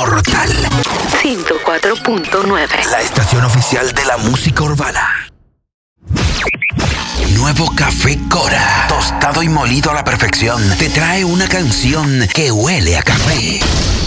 Mortal 104.9. La estación oficial de la música urbana. Nuevo Café Cora, tostado y molido a la perfección, te trae una canción que huele a café.